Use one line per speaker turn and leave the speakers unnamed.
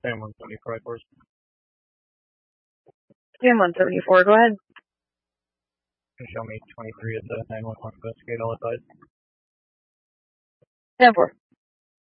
Sam 174, of course.
Sam 174, go ahead.
Show me 23 at the 911 investigate all advised.
10-4.